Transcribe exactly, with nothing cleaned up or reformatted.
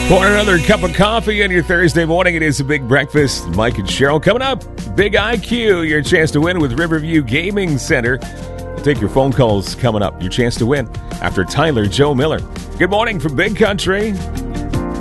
For another cup of coffee on your Thursday morning, it is a big breakfast. Mike and Cheryl coming up. Big I Q, your chance to win with Riverview Gaming Center. Take your phone calls coming up. Your chance to win after Tyler Joe Miller. Good morning from Big Country.